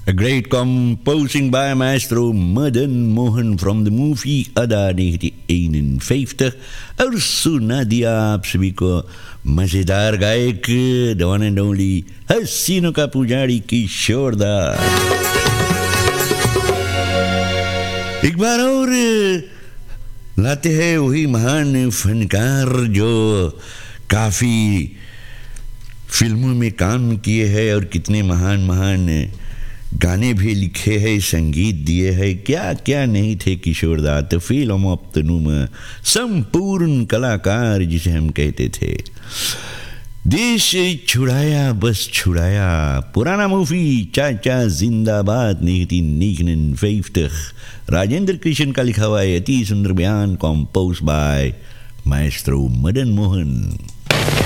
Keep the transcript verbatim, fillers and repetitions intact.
A great composing by Maestro Madan Mohan from the movie Ada negentien eenenvijftig. और सुना दिया आप सभी को मजेदार गायक the one and only हसीनों का पुजारी किशोर दा। एक बार और लाते हैं वही महान फनकार जो काफी फिल्मों में काम किए हैं और कितने महान महान गाने भी लिखे हैं, संगीत दिए हैं, क्या क्या नहीं थे किशोर दा। तो फिल्म ऑफ द नूमा संपूर्ण कलाकार जिसे हम कहते थे। देश छुड़ाया बस छुड़ाया, पुराना मूवी चाचा जिंदाबाद negentien negenenvijftig, राजेंद्र कृष्ण का लिखा हुआ है अति सुंदर बयान, compose bye Maestro Madan Mohan.